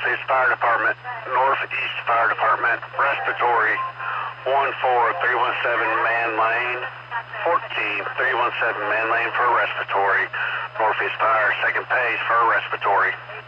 Northeast Fire Department, Northeast Fire Department, respiratory, 14317 Man Lane, 14317 Man Lane for respiratory, Northeast Fire, second page for respiratory.